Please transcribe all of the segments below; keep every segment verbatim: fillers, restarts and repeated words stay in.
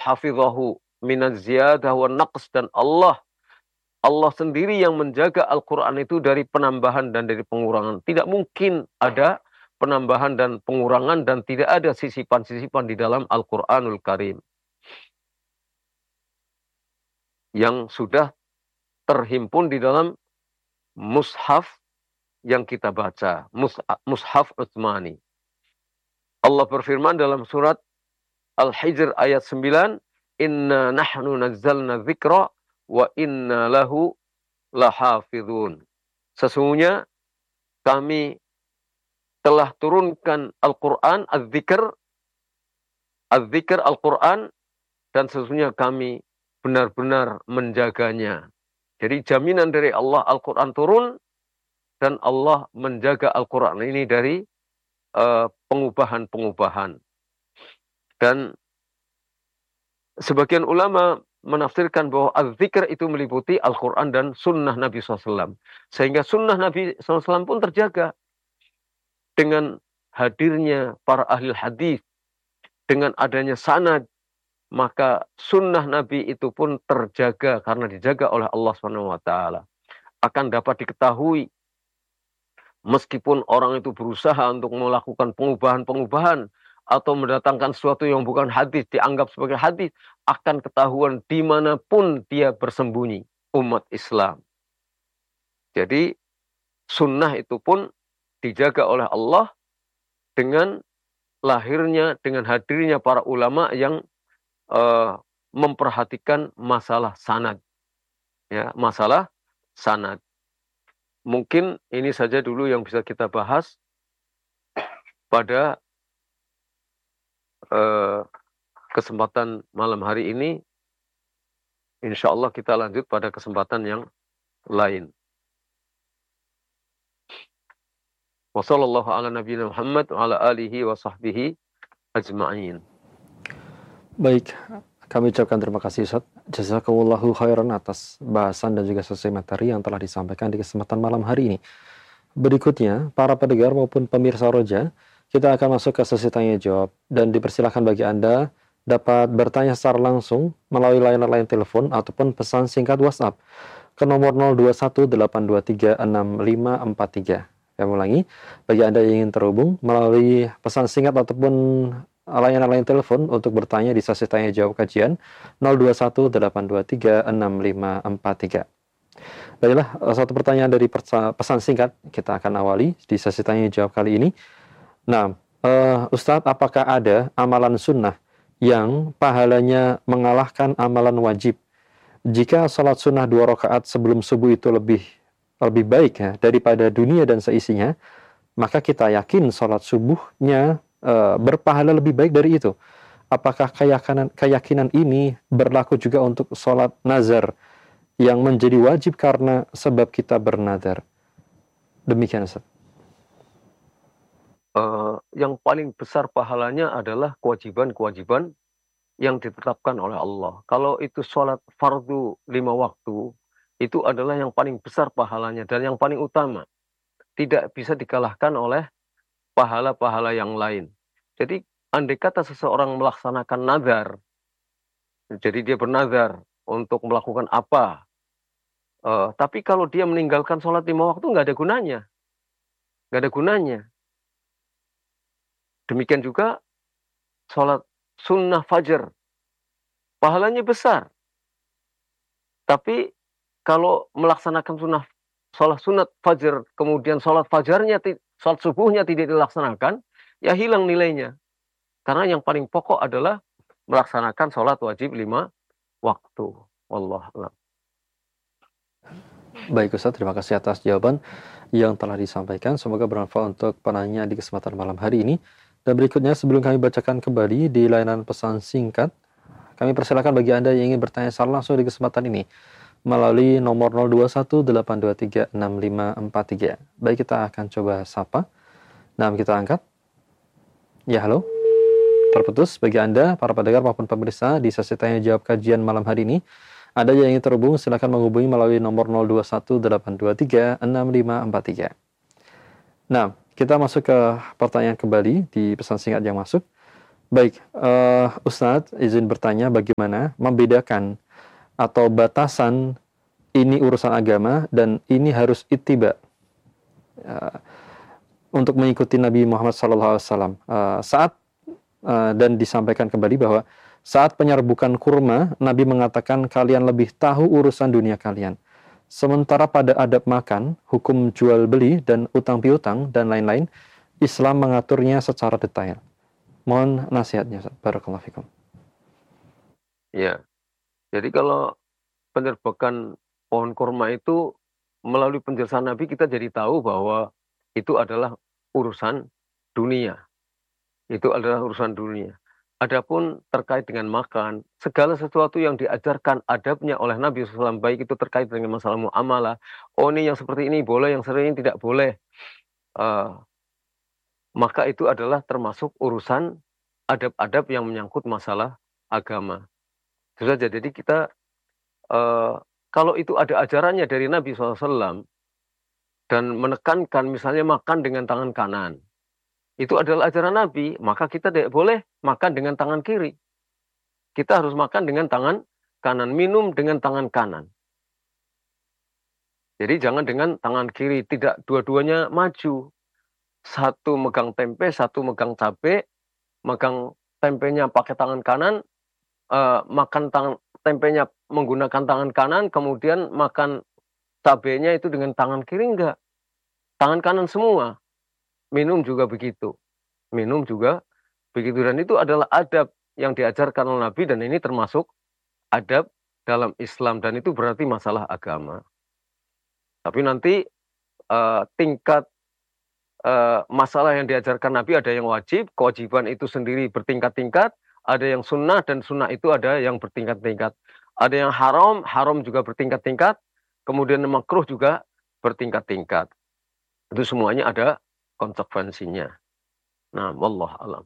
hafizahu minaz ziyadah wan naqs, dan Allah Allah sendiri yang menjaga Al-Quran itu dari penambahan dan dari pengurangan. Tidak mungkin ada penambahan dan pengurangan, dan tidak ada sisipan-sisipan di dalam Al-Quranul Karim yang sudah terhimpun di dalam mushaf yang kita baca, mushaf Utsmani. Allah berfirman dalam surat Al-Hijr ayat sembilan, "Inna nahnu nazzalna dzikra wa inna lahu lahafidhun." Sesungguhnya kami telah turunkan Al-Quran, Az-Zikr, Az-Zikr Al-Quran, dan sesungguhnya kami benar-benar menjaganya. Jadi jaminan dari Allah, Al-Quran turun, dan Allah menjaga Al-Quran ini dari uh, pengubahan-pengubahan. Dan sebagian ulama menafsirkan bahwa Az-Zikr itu meliputi Al-Quran dan sunnah Nabi shallallahu alaihi wasallam. Sehingga sunnah Nabi shallallahu alaihi wasallam pun terjaga dengan hadirnya para ahli hadis, dengan adanya sanad, maka sunnah Nabi itu pun terjaga karena dijaga oleh Allah subhanahu wa taala. Akan dapat diketahui meskipun orang itu berusaha untuk melakukan pengubahan-pengubahan atau mendatangkan sesuatu yang bukan hadis dianggap sebagai hadis, akan ketahuan dimanapun dia bersembunyi umat Islam. Jadi sunnah itu pun dijaga oleh Allah dengan lahirnya, dengan hadirnya para ulama yang uh, memperhatikan masalah sanad, ya, masalah sanad. Mungkin ini saja dulu yang bisa kita bahas pada uh, kesempatan malam hari ini. Insya Allah kita lanjut pada kesempatan yang lain. Wassallallahu ala nabiyina Muhammad wa ala alihi wa sahbihi ajma'in. Baik, kami ucapkan terima kasih Ustaz. Jazakumullahu khairan atas bahasan dan juga sesi materi yang telah disampaikan di kesempatan malam hari ini. Berikutnya, para pendengar maupun pemirsa Roja, kita akan masuk ke sesi tanya jawab, dan dipersilakan bagi Anda dapat bertanya secara langsung melalui layanan line telepon ataupun pesan singkat WhatsApp ke nomor nol dua satu delapan dua tiga enam lima empat tiga. Saya ulangi, bagi Anda yang ingin terhubung melalui pesan singkat ataupun layanan line telepon untuk bertanya di sesi tanya jawab kajian nol dua satu delapan dua tiga enam lima empat tiga. Baiklah, satu pertanyaan dari pesan singkat kita akan awali di sesi tanya jawab kali ini. Nah, uh, Ustadz, apakah ada amalan sunnah yang pahalanya mengalahkan amalan wajib? Jika sholat sunnah dua rakaat sebelum subuh itu lebih lebih baik ya, daripada dunia dan seisinya, maka kita yakin sholat subuhnya uh, berpahala lebih baik dari itu. Apakah keyakinan, keyakinan ini berlaku juga untuk sholat nazar yang menjadi wajib karena sebab kita bernazar? Demikian Ustaz. Uh, yang paling besar pahalanya adalah kewajiban-kewajiban yang ditetapkan oleh Allah. Kalau itu sholat fardu lima waktu, itu adalah yang paling besar pahalanya dan yang paling utama. Tidak bisa dikalahkan oleh pahala-pahala yang lain. Jadi andai kata seseorang melaksanakan nazar, jadi dia bernazar untuk melakukan apa, uh, tapi kalau dia meninggalkan sholat lima waktu, nggak ada gunanya. Nggak ada gunanya. Demikian juga sholat sunnah fajar, pahalanya besar. Tapi kalau melaksanakan sunnah, sholat sunat fajar, kemudian sholat fajarnya, sholat subuhnya tidak dilaksanakan, ya hilang nilainya. Karena yang paling pokok adalah melaksanakan sholat wajib lima waktu. Wallah a'lam. Baik Ustaz, terima kasih atas jawaban yang telah disampaikan. Semoga bermanfaat untuk penanya di kesempatan malam hari ini. Dan berikutnya, sebelum kami bacakan kembali di layanan pesan singkat, kami persilakan bagi Anda yang ingin bertanya secara langsung di kesempatan ini melalui nomor nol dua satu delapan dua tiga enam lima empat tiga. Baik, kita akan coba sapa. Nah, kita angkat. Ya, halo. Terputus. Bagi Anda, para pendengar maupun pemirsa di sesi tanya jawab kajian malam hari ini, Anda yang ingin terhubung, silakan menghubungi melalui nomor nol dua satu delapan dua tiga enam lima empat tiga. Nah, kita masuk ke pertanyaan kembali di pesan singkat yang masuk. Baik, uh, Ustadz izin bertanya bagaimana membedakan atau batasan ini urusan agama dan ini harus ittiba uh, untuk mengikuti Nabi Muhammad sallallahu alaihi wasallam. Uh, saat uh, dan disampaikan kembali bahwa saat penyerbukan kurma, Nabi mengatakan kalian lebih tahu urusan dunia kalian. Sementara pada adab makan, hukum jual beli dan utang piutang dan lain-lain, Islam mengaturnya secara detail. Mohon nasihatnya, barakallahu fikum. Ya, jadi kalau penyerbukan pohon kurma itu melalui penjelasan Nabi kita jadi tahu bahwa itu adalah urusan dunia. Itu adalah urusan dunia. Adapun terkait dengan makan, segala sesuatu yang diajarkan adabnya oleh Nabi shallallahu alaihi wasallam, baik itu terkait dengan masalah muamalah, oh ini yang seperti ini boleh, yang seperti ini tidak boleh, uh, maka itu adalah termasuk urusan adab-adab yang menyangkut masalah agama. Itu saja, jadi kita Uh, kalau itu ada ajarannya dari Nabi shallallahu alaihi wasallam dan menekankan misalnya makan dengan tangan kanan, itu adalah ajaran Nabi, maka kita tidak boleh makan dengan tangan kiri. Kita harus makan dengan tangan kanan, minum dengan tangan kanan. Jadi jangan dengan tangan kiri, tidak dua-duanya maju. Satu megang tempe, satu megang cabai, megang tempenya pakai tangan kanan, uh, makan tangan tempenya menggunakan tangan kanan, kemudian makan cabenya itu dengan tangan kiri, enggak. Tangan kanan semua. Minum juga begitu. Minum juga begitu. Dan itu adalah adab yang diajarkan oleh Nabi, dan ini termasuk adab dalam Islam, dan itu berarti masalah agama. Tapi nanti uh, tingkat uh, masalah yang diajarkan Nabi ada yang wajib, kewajiban itu sendiri bertingkat-tingkat, ada yang sunnah, dan sunnah itu ada yang bertingkat-tingkat. Ada yang haram, haram juga bertingkat-tingkat, kemudian makruh juga bertingkat-tingkat. Itu semuanya ada konsekuensinya. Nah, wallah alam.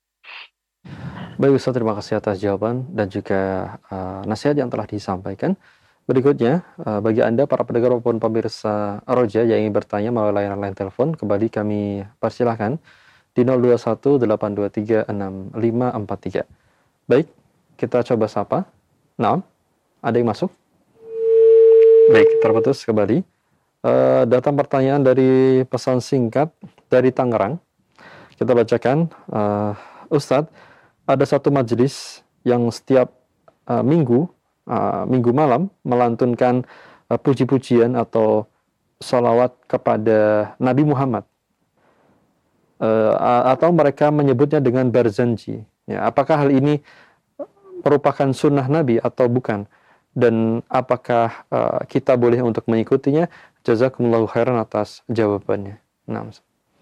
Baik Ustaz, terima kasih atas jawaban dan juga uh, nasihat yang telah disampaikan. Berikutnya, uh, bagi Anda para pendengar maupun pemirsa Roja yang ingin bertanya melalui layanan line telepon, kembali kami persilahkan di nol dua satu delapan dua tiga enam lima empat tiga. Baik, kita coba sapa. Naam, ada yang masuk? Baik, terputus kembali. Uh, datang pertanyaan dari pesan singkat dari Tangerang. Kita bacakan, uh, Ustadz, ada satu majelis yang setiap uh, minggu, uh, minggu malam melantunkan uh, puji-pujian atau sholawat kepada Nabi Muhammad. Uh, atau mereka menyebutnya dengan barzanji. Ya, apakah hal ini merupakan sunnah Nabi atau bukan? Dan apakah uh, kita boleh untuk mengikutinya? Jazakumullahu khairan atas jawabannya. Nah,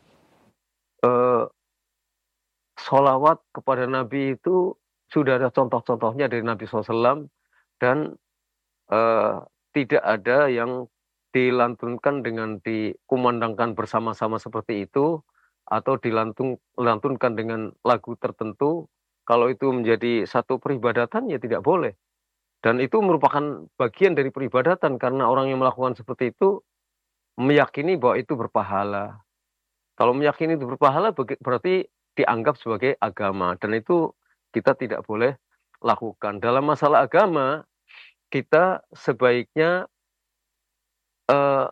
uh, sholawat kepada Nabi itu sudah ada contoh-contohnya dari Nabi shallallahu alaihi wasallam, dan uh, tidak ada yang dilantunkan dengan dikumandangkan bersama-sama seperti itu, atau dilantunkan dengan lagu tertentu. Kalau itu menjadi satu peribadatan, ya tidak boleh. Dan itu merupakan bagian dari peribadatan, karena orang yang melakukan seperti itu meyakini bahwa itu berpahala. Kalau meyakini itu berpahala, berarti dianggap sebagai agama, dan itu kita tidak boleh lakukan. Dalam masalah agama, kita sebaiknya uh,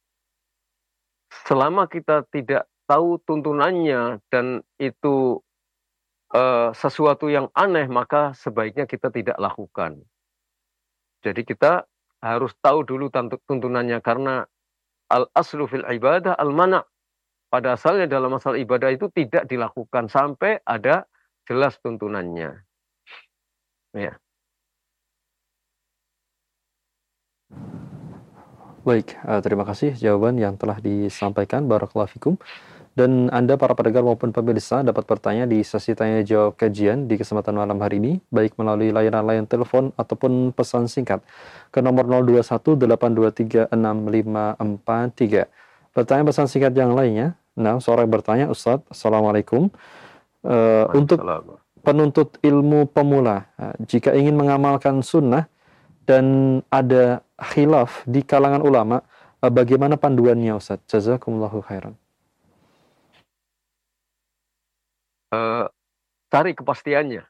selama kita tidak tahu tuntunannya dan itu uh, sesuatu yang aneh, maka sebaiknya kita tidak lakukan. Jadi kita harus tahu dulu tuntunannya, karena al-aslu fil ibadah al-mana'. Pada asalnya dalam masalah ibadah itu tidak dilakukan sampai ada jelas tuntunannya. Ya. Baik, uh, terima kasih jawaban yang telah disampaikan, barakallahu fikum. Dan Anda para pendengar maupun pemirsa dapat bertanya di sesi tanya jawab kajian di kesempatan malam hari ini, baik melalui layanan-layanan telepon ataupun pesan singkat ke nomor nol dua satu delapan dua tiga enam lima empat tiga. Pertanyaan pesan singkat yang lainnya, nah seorang bertanya, Ustadz, Assalamualaikum, uh, untuk penuntut ilmu pemula, uh, jika ingin mengamalkan sunnah dan ada khilaf di kalangan ulama, uh, bagaimana panduannya Ustadz? Jazakumullahu khairan. Uh, cari kepastiannya.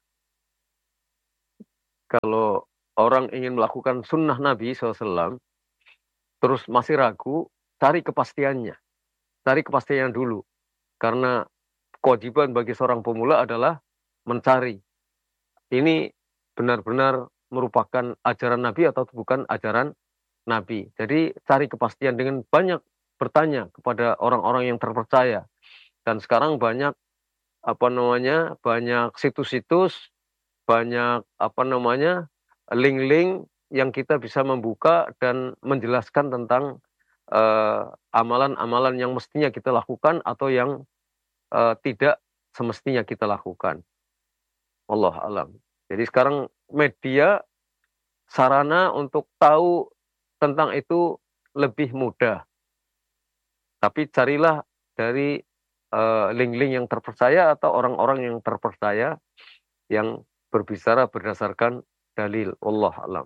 Kalau orang ingin melakukan sunnah Nabi shallallahu alaihi wasallam, terus masih ragu, cari kepastiannya. Cari kepastian dulu. Karena kewajiban bagi seorang pemula adalah mencari. Ini benar-benar merupakan ajaran Nabi atau bukan ajaran Nabi. Jadi cari kepastian dengan banyak bertanya kepada orang-orang yang terpercaya. Dan sekarang banyak apa namanya? Banyak situs-situs, banyak apa namanya? link-link yang kita bisa membuka dan menjelaskan tentang uh, amalan-amalan yang mestinya kita lakukan atau yang uh, tidak semestinya kita lakukan. Wallahu alam. Jadi sekarang media sarana untuk tahu tentang itu lebih mudah. Tapi carilah dari uh, link-link yang terpercaya atau orang-orang yang terpercaya yang berbicara berdasarkan dalil. Wallahu alam.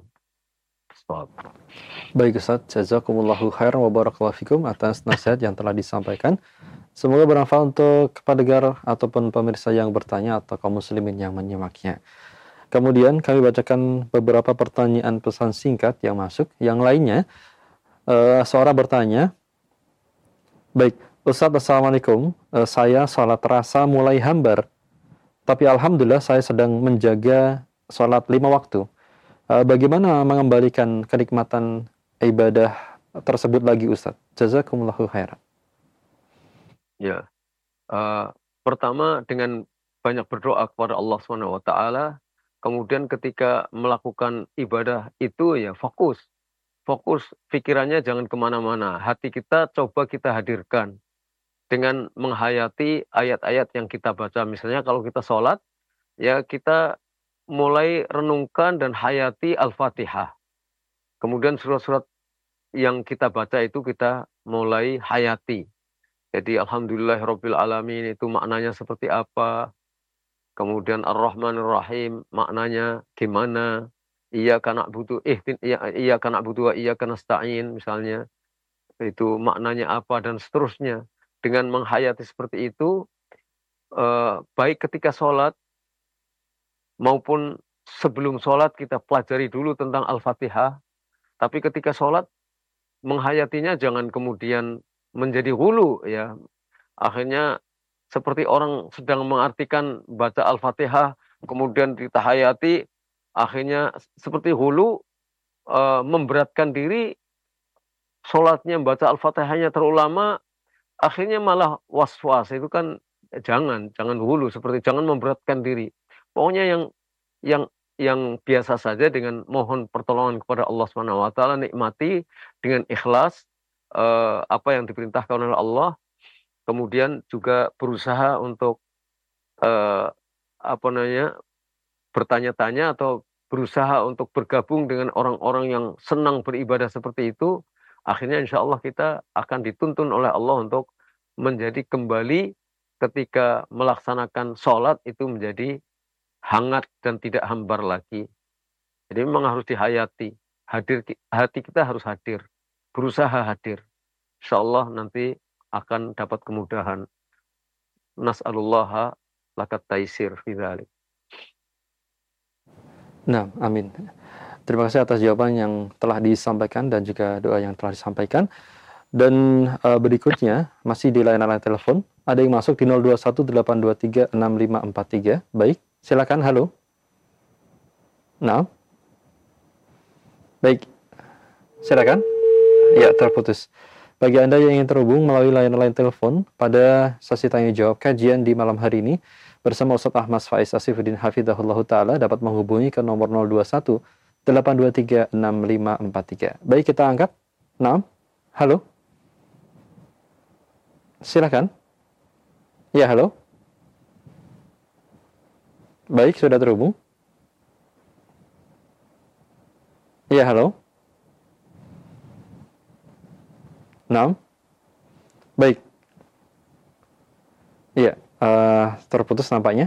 Baik Ustaz, jazakumullahu khairan wa barakallahu fikum atas nasihat yang telah disampaikan. Semoga bermanfaat untuk pendengar ataupun pemirsa yang bertanya atau kaum muslimin yang menyimaknya. Kemudian kami bacakan beberapa pertanyaan pesan singkat yang masuk. Yang lainnya, uh, seorang bertanya, baik, Ustaz, Assalamualaikum, uh, saya sholat terasa mulai hambar, tapi Alhamdulillah saya sedang menjaga sholat lima waktu. Uh, bagaimana mengembalikan kenikmatan ibadah tersebut lagi Ustaz? Jazakumullahu khairan. Ya, uh, pertama dengan banyak berdoa kepada Allah subhanahu wa taala. Kemudian ketika melakukan ibadah itu ya fokus. Fokus pikirannya jangan kemana-mana. Hati kita coba kita hadirkan. Dengan menghayati ayat-ayat yang kita baca. Misalnya kalau kita sholat, ya kita mulai renungkan dan hayati Al-Fatihah. Kemudian surat-surat yang kita baca itu kita mulai hayati. Jadi Alhamdulillahirabbil alamin itu maknanya seperti apa. Kemudian Ar-Rahmanir Rahim maknanya gimana? Iyyaka na'budu ihtin iyyaka na'budu wa iyyaka nasta'in misalnya. Itu maknanya apa dan seterusnya. Dengan menghayati seperti itu eh, baik ketika sholat maupun sebelum sholat kita pelajari dulu tentang Al-Fatihah. Tapi ketika sholat menghayatinya jangan kemudian menjadi hulu ya. Akhirnya seperti orang sedang mengartikan baca Al-Fatihah, kemudian ditahayati, akhirnya seperti hulu, e, memberatkan diri, sholatnya membaca Al-Fatihahnya terlalu lama, akhirnya malah was-was. Itu kan jangan, jangan hulu, seperti jangan memberatkan diri. Pokoknya yang yang yang biasa saja dengan mohon pertolongan kepada Allah subhanahu wa taala, nikmati dengan ikhlas e, apa yang diperintahkan oleh Allah. Kemudian juga berusaha untuk eh, apa namanya bertanya-tanya atau berusaha untuk bergabung dengan orang-orang yang senang beribadah seperti itu. Akhirnya insya Allah kita akan dituntun oleh Allah untuk menjadi kembali ketika melaksanakan sholat itu menjadi hangat dan tidak hambar lagi. Jadi memang harus dihayati. Hadir, hati kita harus hadir. Berusaha hadir. Insya Allah nanti akan dapat kemudahan. Nas'alullaha lakat taisir fi dzalik. Nah, amin. Terima kasih atas jawaban yang telah disampaikan dan juga doa yang telah disampaikan. Dan uh, berikutnya masih di layanan telepon, ada yang masuk di nol dua satu delapan dua tiga enam lima empat tiga. Baik, silakan. Halo. Nah. Baik. Silakan. Ya, terputus. Bagi Anda yang ingin terhubung melalui layanan telepon pada sesi tanya jawab kajian di malam hari ini bersama Ustaz Ahmad Faiz Asifuddin Hafizahullah Ta'ala dapat menghubungi ke nomor nol dua satu delapan dua tiga enam lima empat tiga. Baik, kita angkat. Naam. Halo. Silakan. Ya, halo. Baik, sudah terhubung. Ya, halo. Naam. Baik. Iya, uh, terputus nampaknya.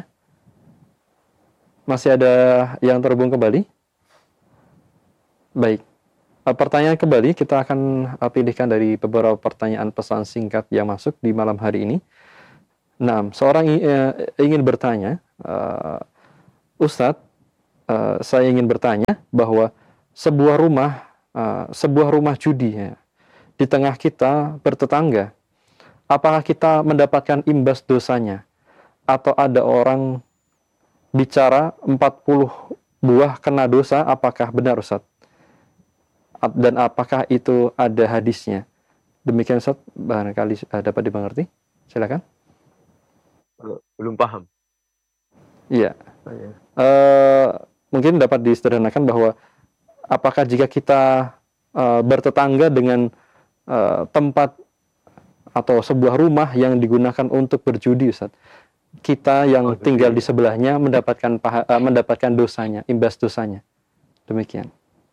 Masih ada yang terhubung kembali? Baik. Uh, pertanyaan kembali, kita akan uh, pilihkan dari beberapa pertanyaan pesan singkat yang masuk di malam hari ini. Nah, seorang uh, ingin bertanya, Uh, Ustadz, uh, saya ingin bertanya bahwa sebuah rumah, uh, sebuah rumah judi ya, di tengah kita bertetangga, apakah kita mendapatkan imbas dosanya? Atau ada orang bicara empat puluh buah kena dosa, apakah benar Ustadz? Dan apakah itu ada hadisnya? Demikian Ustadz, barangkali uh, dapat dimengerti. Silakan. Belum paham. Iya. Uh, mungkin dapat disederhanakan bahwa apakah jika kita uh, bertetangga dengan uh, tempat atau sebuah rumah yang digunakan untuk berjudi, Ustaz, kita yang oh, tinggal di sebelahnya mendapatkan paha, uh, mendapatkan dosanya, imbas dosanya. Demikian.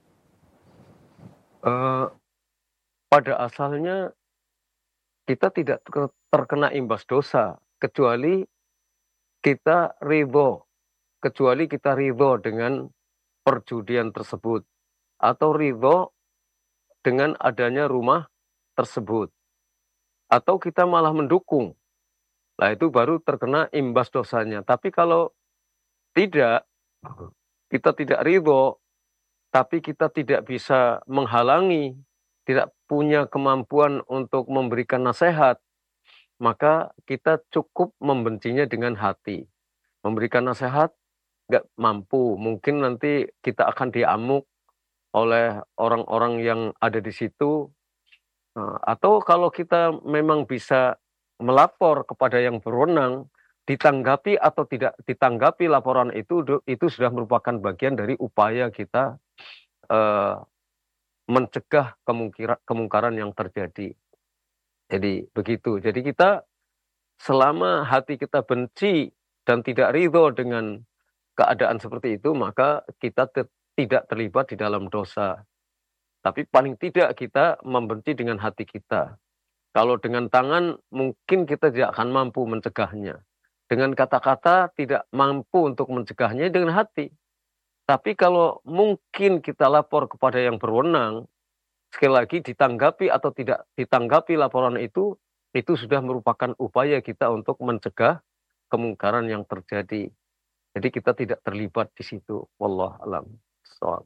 Uh, pada asalnya kita tidak terkena imbas dosa kecuali kita ridho, kecuali kita ridho dengan perjudian tersebut atau ridho dengan adanya rumah tersebut, atau kita malah mendukung. Nah, itu baru terkena imbas dosanya. Tapi kalau tidak, kita tidak ridho, tapi kita tidak bisa menghalangi, tidak punya kemampuan untuk memberikan nasihat, maka kita cukup membencinya dengan hati. Memberikan nasihat nggak mampu, mungkin nanti kita akan diamuk oleh orang-orang yang ada di situ. Atau kalau kita memang bisa melapor kepada yang berwenang, ditanggapi atau tidak ditanggapi laporan itu, itu sudah merupakan bagian dari upaya kita eh, mencegah kemungkaran yang terjadi. Jadi begitu. Jadi kita selama hati kita benci dan tidak ridho dengan keadaan seperti itu, maka kita te- tidak terlibat di dalam dosa. Tapi paling tidak kita membenci dengan hati kita. Kalau dengan tangan mungkin kita tidak akan mampu mencegahnya. Dengan kata-kata tidak mampu untuk mencegahnya dengan hati. Tapi kalau mungkin kita lapor kepada yang berwenang, sekali lagi ditanggapi atau tidak ditanggapi laporan itu, itu sudah merupakan upaya kita untuk mencegah kemungkaran yang terjadi. Jadi kita tidak terlibat di situ. Wallah alam. So.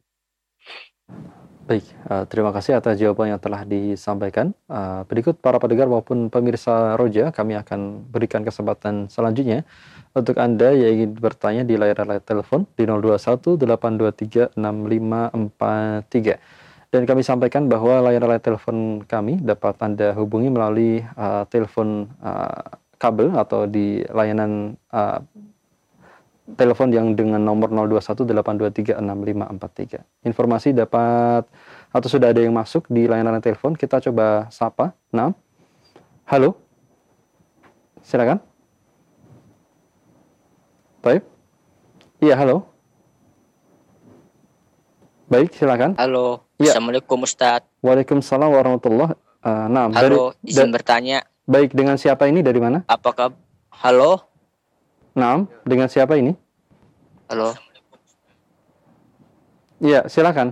Baik, uh, terima kasih atas jawaban yang telah disampaikan. Uh, berikut para pendengar maupun pemirsa Roja, kami akan berikan kesempatan selanjutnya untuk Anda yang ingin bertanya di layar telepon di nol dua satu delapan dua tiga enam lima empat tiga. Dan kami sampaikan bahwa layar telepon kami dapat Anda hubungi melalui uh, telepon uh, kabel atau di layanan uh, telepon yang dengan nomor nol dua satu delapan dua tiga enam lima empat tiga. Informasi dapat atau sudah ada yang masuk di layanan telepon, kita coba sapa. Nah, halo, silakan. Baik, iya halo. Baik, silakan. Halo, ya. Assalamualaikum Ustadz. Waalaikumsalam warahmatullahi wabarakatuh. Uh, nah, halo, dari, izin bertanya. Baik, dengan siapa ini, dari mana? Apakah, halo? Nah, dengan siapa ini? Halo. Iya, silakan.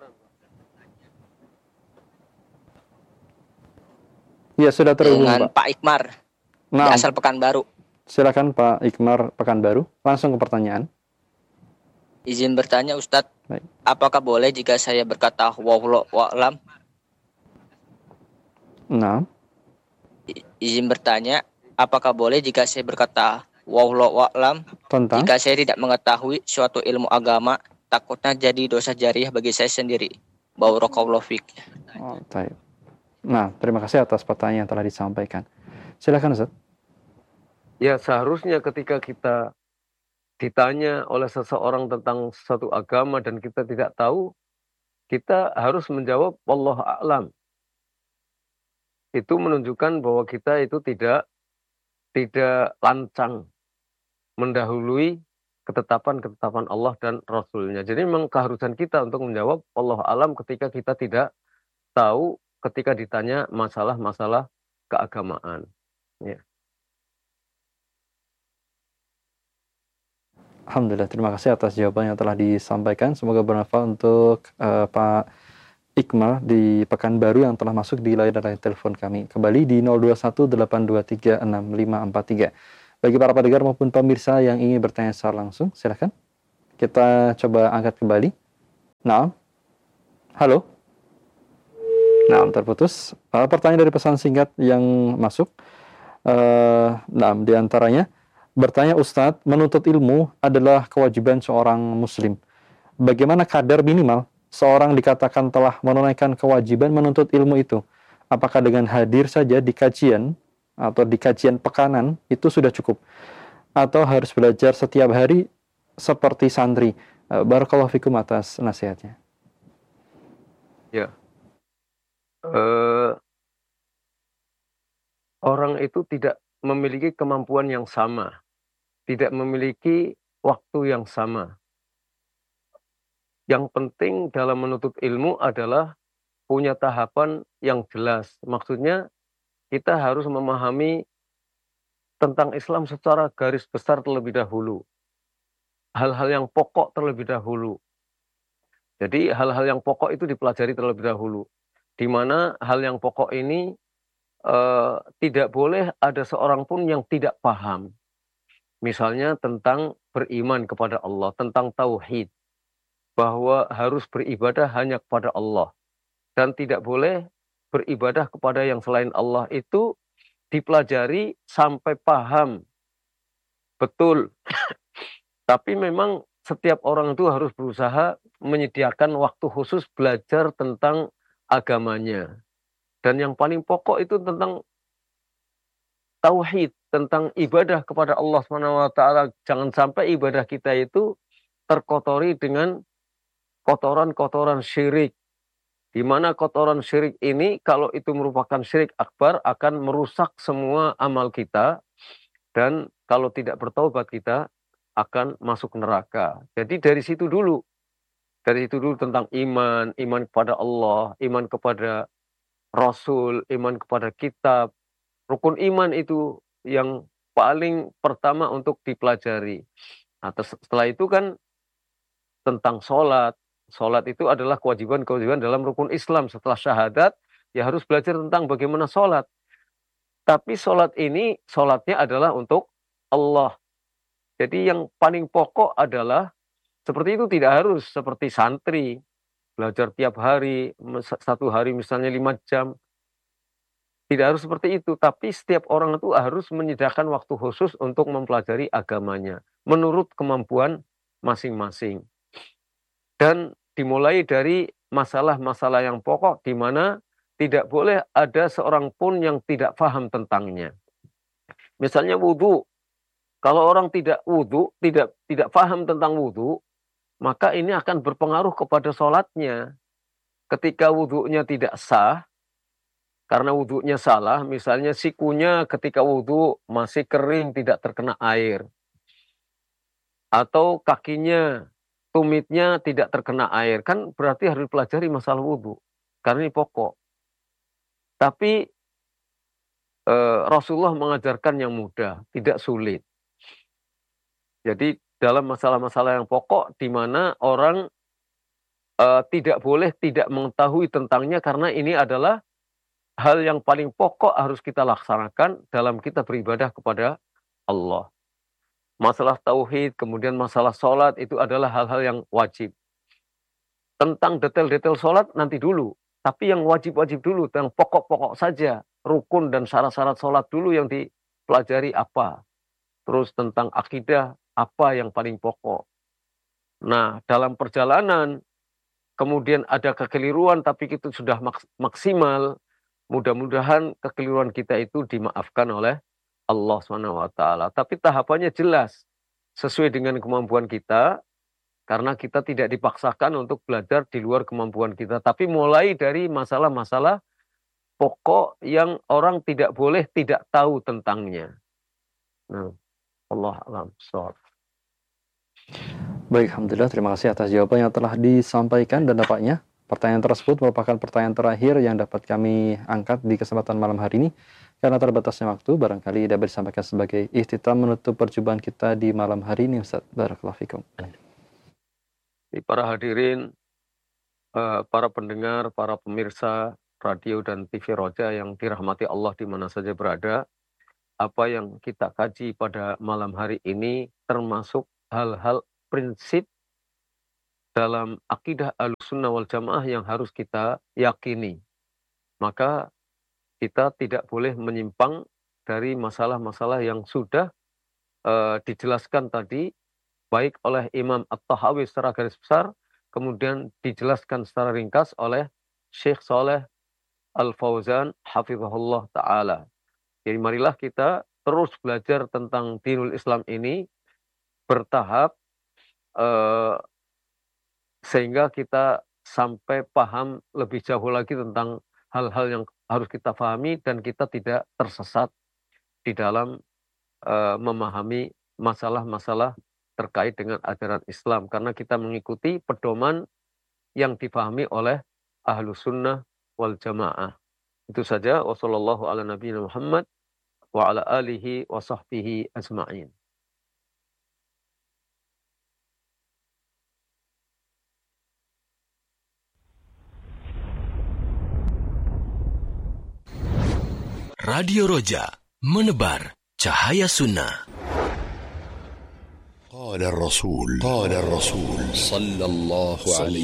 Iya, sudah terhubung, dengan Pak. Pak Ikmar. Nah, asal Pekanbaru. Silakan Pak Ikmar Pekanbaru. Langsung ke pertanyaan. Izin bertanya Ustadz. Baik. Apakah boleh jika saya berkata wallahu a'lam? Nah. Izin bertanya, apakah boleh jika saya berkata wallahu a'lam tentang jika saya tidak mengetahui suatu ilmu agama, takutnya jadi dosa jariah bagi saya sendiri. Barakallahu fiik. Oh, baik. Nah, terima kasih atas pertanyaan yang telah disampaikan. Silakan Ustaz. Ya, seharusnya ketika kita ditanya oleh seseorang tentang satu agama dan kita tidak tahu, kita harus menjawab wallahu a'lam. Itu menunjukkan bahwa kita itu tidak tidak lancang mendahului ketetapan-ketetapan Allah dan Rasul-Nya. Jadi memang keharusan kita untuk menjawab wallahu a'lam ketika kita tidak tahu, ketika ditanya masalah-masalah keagamaan. Ya. Alhamdulillah, terima kasih atas jawaban yang telah disampaikan. Semoga bermanfaat untuk uh, Pak Ikmar di Pekanbaru yang telah masuk di layanan telepon kami. Kembali di nol dua satu delapan dua tiga enam lima empat tiga. Bagi para pendengar maupun pemirsa yang ingin bertanya secara langsung, silakan. Kita coba angkat kembali. Nah, halo. Nah, terputus. Uh, pertanyaan dari pesan singkat yang masuk. Uh, nah, diantaranya bertanya, Ustadz, menuntut ilmu adalah kewajiban seorang muslim. Bagaimana kadar minimal seorang dikatakan telah menunaikan kewajiban menuntut ilmu itu? Apakah dengan hadir saja di kajian atau di kajian pekanan itu sudah cukup? Atau harus belajar setiap hari seperti santri? Uh, Barakallahu fikum atas nasihatnya. Ya. Uh, orang itu tidak memiliki kemampuan yang sama, tidak memiliki waktu yang sama. Yang penting dalam menuntut ilmu adalah punya tahapan yang jelas. Maksudnya kita harus memahami tentang Islam secara garis besar terlebih dahulu. Hal-hal yang pokok terlebih dahulu. Jadi hal-hal yang pokok itu dipelajari terlebih dahulu. Di mana hal yang pokok ini Uh, tidak boleh ada seorang pun yang tidak paham. Misalnya tentang beriman kepada Allah, tentang tauhid, bahwa harus beribadah hanya kepada Allah. Dan tidak boleh beribadah kepada yang selain Allah itu dipelajari sampai paham. Betul. Tapi memang setiap orang itu harus berusaha menyediakan waktu khusus belajar tentang agamanya. Dan yang paling pokok itu tentang tauhid, tentang ibadah kepada Allah subhanahu wa taala. Jangan sampai ibadah kita itu terkotori dengan kotoran-kotoran syirik. Di mana kotoran syirik ini kalau itu merupakan syirik akbar akan merusak semua amal kita, dan kalau tidak bertaubat kita akan masuk neraka. Jadi dari situ dulu. Dari situ dulu tentang iman, iman kepada Allah, iman kepada Rasul, iman kepada kitab. Rukun iman itu yang paling pertama untuk dipelajari. Nah, setelah itu kan tentang sholat. Sholat itu adalah kewajiban-kewajiban dalam rukun Islam. Setelah syahadat, ya harus belajar tentang bagaimana sholat. Tapi sholat ini, sholatnya adalah untuk Allah. Jadi yang paling pokok adalah, seperti itu tidak harus seperti santri. Belajar tiap hari, satu hari misalnya lima jam. Tidak harus seperti itu, tapi setiap orang itu harus menyediakan waktu khusus untuk mempelajari agamanya, menurut kemampuan masing-masing. Dan dimulai dari masalah-masalah yang pokok, di mana tidak boleh ada seorang pun yang tidak paham tentangnya. Misalnya wudhu, kalau orang tidak wudhu, tidak, tidak paham tentang wudhu, maka ini akan berpengaruh kepada sholatnya. Ketika wudhunya tidak sah, karena wudhunya salah, misalnya sikunya ketika wudhu masih kering, tidak terkena air. Atau kakinya, tumitnya tidak terkena air. Kan berarti harus dipelajari masalah wudhu. Karena ini pokok. Tapi eh, Rasulullah mengajarkan yang mudah, tidak sulit. Jadi dalam masalah-masalah yang pokok, di mana orang eh, tidak boleh tidak mengetahui tentangnya, karena ini adalah hal yang paling pokok harus kita laksanakan dalam kita beribadah kepada Allah. Masalah tauhid, kemudian masalah sholat, itu adalah hal-hal yang wajib. Tentang detail-detail sholat nanti dulu. Tapi yang wajib-wajib dulu, yang pokok-pokok saja. Rukun dan syarat-syarat sholat dulu yang dipelajari apa. Terus tentang akidah, apa yang paling pokok. Nah, dalam perjalanan, kemudian ada kekeliruan, tapi itu sudah maksimal. Mudah-mudahan kekeliruan kita itu dimaafkan oleh Allah subhanahu wa taala. Tapi tahapannya jelas, sesuai dengan kemampuan kita, karena kita tidak dipaksakan untuk belajar di luar kemampuan kita. Tapi mulai dari masalah-masalah pokok yang orang tidak boleh tidak tahu tentangnya. Nah, Allah alam. Baik, alhamdulillah, terima kasih atas jawaban yang telah disampaikan, dan nampaknya pertanyaan tersebut merupakan pertanyaan terakhir yang dapat kami angkat di kesempatan malam hari ini. Karena terbatasnya waktu, barangkali dapat disampaikan sebagai ikhtitam menutup perjumpaan kita di malam hari ini, Ustaz. Barakallahu fikum. Para hadirin, para pendengar, para pemirsa radio dan T V Roja yang dirahmati Allah di mana saja berada. apa yang kita kaji pada malam hari ini termasuk hal-hal prinsip dalam akidah Ahlussunnah wal Jamaah yang harus kita yakini. Maka kita tidak boleh menyimpang dari masalah-masalah yang sudah uh, dijelaskan tadi, baik oleh Imam At-Tahawi secara garis besar, kemudian dijelaskan secara ringkas oleh Syekh Saleh Al-Fauzan hafizahullah ta'ala. Jadi marilah kita terus belajar tentang dinul Islam ini bertahap eh, sehingga kita sampai paham lebih jauh lagi tentang hal-hal yang harus kita pahami dan kita tidak tersesat di dalam eh, memahami masalah-masalah terkait dengan ajaran Islam. Karena kita mengikuti pedoman yang dipahami oleh Ahlussunnah wal Jamaah. Itu saja. Wassallallahu ala nabiyina Muhammad wa ala alihi wa sahbihi ajma'in. Radio Roja, menebar cahaya sunnah. قال الرسول قال الرسول صلى الله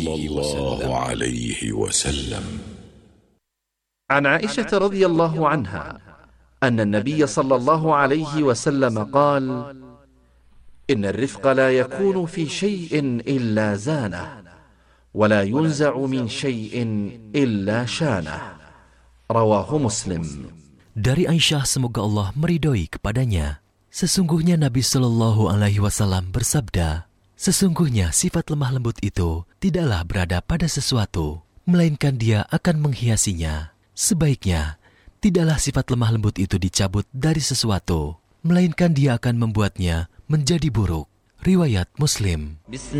عليه وسلم عن عائشة رضي الله عنها أن النبي صلى الله عليه وسلم قال: إن الرفق لا يكون في شيء إلا زانه ولا ينزع من شيء إلا شانه. رواه مسلم. Dari Aisyah, semoga Allah meridhoi kepadanya, sesungguhnya Nabi Shallallahu Alaihi Wasallam bersabda, sesungguhnya sifat lemah lembut itu tidaklah berada pada sesuatu, melainkan dia akan menghiasinya. Sebaiknya, tidaklah sifat lemah lembut itu dicabut dari sesuatu, melainkan dia akan membuatnya menjadi buruk. Riwayat Muslim.